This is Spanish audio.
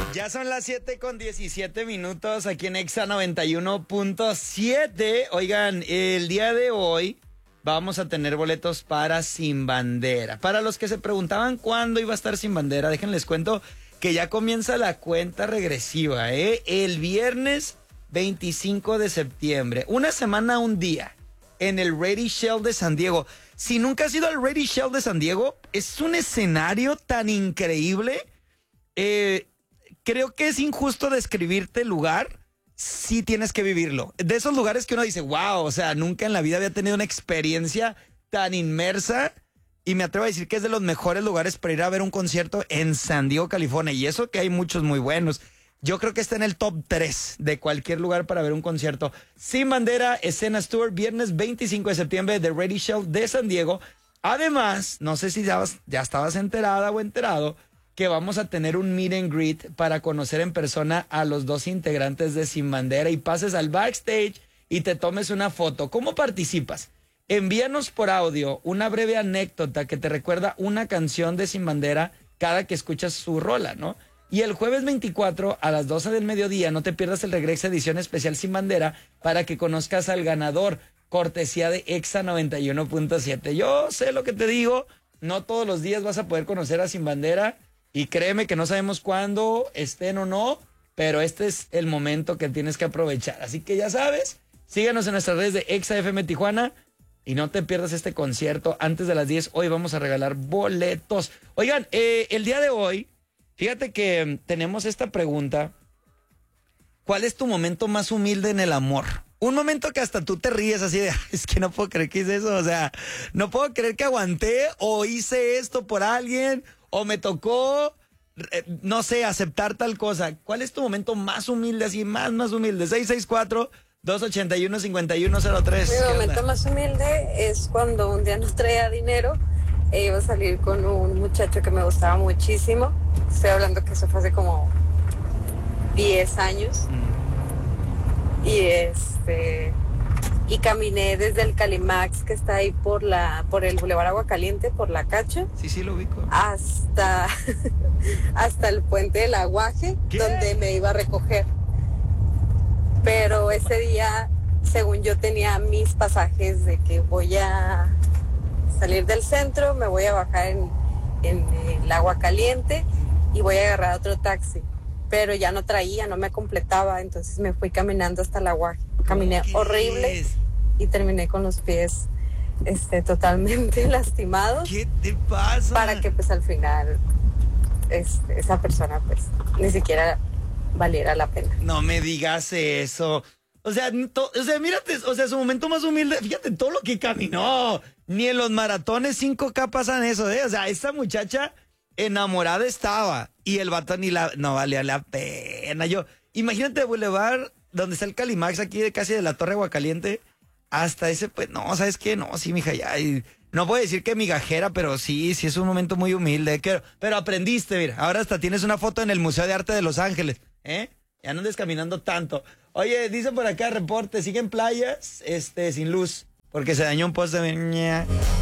Ya son las 7:17 aquí en Exa 91.7. Oigan, el día de hoy vamos a tener boletos para Sin Bandera. Para los que se preguntaban cuándo iba a estar Sin Bandera, déjenles cuento que ya comienza la cuenta regresiva, el viernes 25 de septiembre. Una semana, un día, en el Ready Shell de San Diego. Si nunca has ido al Ready Shell de San Diego, es un escenario tan increíble. Creo que es injusto describirte el lugar, sí tienes que vivirlo. De esos lugares que uno dice, wow, o sea, nunca en la vida había tenido una experiencia tan inmersa, y me atrevo a decir que es de los mejores lugares para ir a ver un concierto en San Diego, California, y eso que hay muchos muy buenos. Yo creo que está en el top 3 de cualquier lugar para ver un concierto. Sin Bandera, Escenas Tour, viernes 25 de septiembre de Ready Shell de San Diego. Además, no sé si ya estabas enterada o enterado, que vamos a tener un meet and greet para conocer en persona a los dos integrantes de Sin Bandera y pases al backstage y te tomes una foto. ¿Cómo participas? Envíanos por audio una breve anécdota que te recuerda una canción de Sin Bandera cada que escuchas su rola, ¿no? Y el jueves 24 a las 12 del mediodía no te pierdas el regreso edición especial Sin Bandera para que conozcas al ganador, cortesía de Exa 91.7. Yo sé lo que te digo, no todos los días vas a poder conocer a Sin Bandera. Y créeme que no sabemos cuándo estén o no, pero este es el momento que tienes que aprovechar. Así que ya sabes, síganos en nuestras redes de Exa FM Tijuana y no te pierdas este concierto antes de las 10. Hoy vamos a regalar boletos. Oigan, el día de hoy, fíjate que tenemos esta pregunta. ¿Cuál es tu momento más humilde en el amor? Un momento que hasta tú te ríes así de, es que no puedo creer que hice eso, o sea, no puedo creer que aguanté o hice esto por alguien, o me tocó, no sé, aceptar tal cosa. ¿Cuál es tu momento más humilde, así, más humilde? 664-281-5103. Mi momento más humilde es cuando un día no traía dinero e iba a salir con un muchacho que me gustaba muchísimo. Estoy hablando que eso fue hace como 10 años. Y caminé desde el Calimax, que está ahí por el Boulevard Agua Caliente, por la Cacho. Sí, lo ubico. Hasta el puente del Aguaje, donde me iba a recoger. Pero ese día, según yo, tenía mis pasajes de que voy a salir del centro, me voy a bajar en el Agua Caliente y voy a agarrar otro taxi. Pero ya no traía, no me completaba, entonces me fui caminando hasta el Aguaje. Caminé horrible y terminé con los pies totalmente lastimados. ¿Qué te pasa? Para que pues al final esa persona pues ni siquiera valiera la pena. No me digas eso. O sea, mírate, o sea, su momento más humilde, fíjate todo lo que caminó. Ni en los maratones 5K pasan eso, O sea, esta muchacha enamorada estaba y el vato no valía la pena. Imagínate Boulevard, donde está el Calimax, aquí casi de la Torre Aguacaliente, hasta ese, pues, no, ¿sabes qué? No, sí, mija, ya, no puedo decir que migajera, pero sí es un momento muy humilde, pero aprendiste, mira, ahora hasta tienes una foto en el Museo de Arte de Los Ángeles, ya no andes caminando tanto. Oye, dice por acá, reporte, siguen playas, sin luz, porque se dañó un poste de...